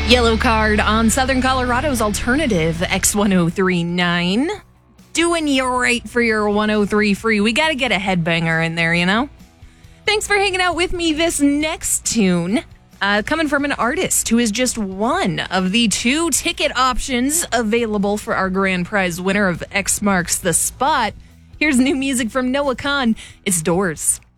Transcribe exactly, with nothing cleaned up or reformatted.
Yellow card on Southern Colorado's alternative X ten thirty-nine. Doing you right for your one oh three free. We got to get a headbanger in there, you know? Thanks for hanging out with me. This next tune, uh, coming from an artist who is just one of the two ticket options available for our grand prize winner of X Marks the Spot. Here's new music from Noah Kahan. It's Doors.